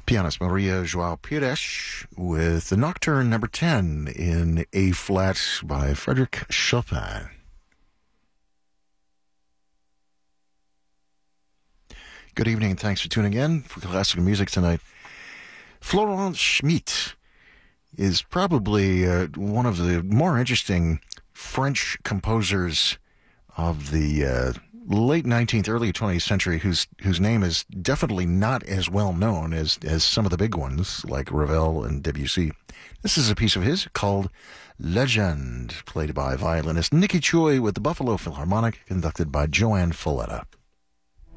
Pianist Maria João Pires with the Nocturne number 10 in A flat by Frederic Chopin. Good evening and thanks for tuning in for classical music tonight. Florent Schmitt is probably one of the more interesting French composers of the late 19th, early 20th century, whose name is definitely not as well known as some of the big ones like Ravel and Debussy. This is a piece of his called Legend, played by violinist Nicky Choi with the Buffalo Philharmonic, conducted by Joanne Falletta.